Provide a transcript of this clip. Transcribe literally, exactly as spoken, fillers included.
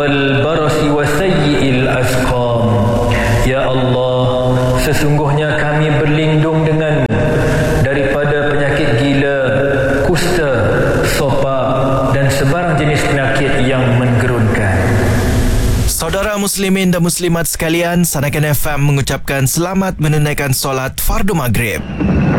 والبرص وسيء الأسقام. Ya Allah, sesungguhnya kami berlindung denganmu daripada penyakit gila, kusta, sopak dan sebarang jenis penyakit yang menggerunkan. Saudara muslimin dan muslimat sekalian, Sanakan F M mengucapkan selamat menunaikan solat fardu maghrib.